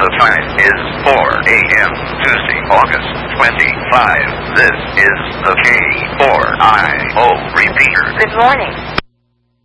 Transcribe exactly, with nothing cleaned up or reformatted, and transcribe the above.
The time is four a m Tuesday, August twenty-fifth. This is the K four I O repeater. Good morning.